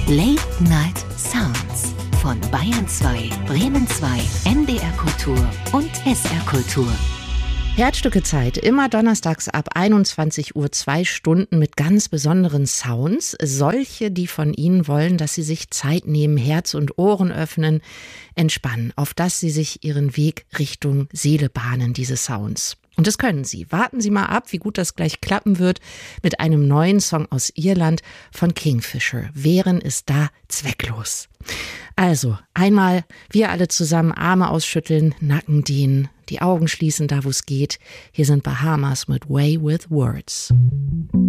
Late Night Sounds von Bayern 2, Bremen 2, NDR Kultur und SR Kultur. Herzstücke-Zeit, immer donnerstags ab 21 Uhr 2 Stunden mit ganz besonderen Sounds. Solche, die von Ihnen wollen, dass Sie sich Zeit nehmen, Herz und Ohren öffnen, entspannen, auf dass Sie sich Ihren Weg Richtung Seele bahnen, diese Sounds. Und das können Sie. Warten Sie mal ab, wie gut das gleich klappen wird mit einem neuen Song aus Irland von Kingfisher. Wären ist da zwecklos. Also, einmal wir alle zusammen Arme ausschütteln, Nacken dehnen, die Augen schließen, da wo es geht. Hier sind Bahamas mit Way with Words.